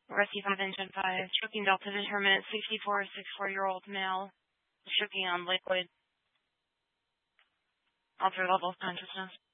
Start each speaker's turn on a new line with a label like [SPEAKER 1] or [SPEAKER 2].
[SPEAKER 1] Rescue 5 Engine 5, choking Delta determinant 64-year-old male, choking on liquid. Alter level of consciousness.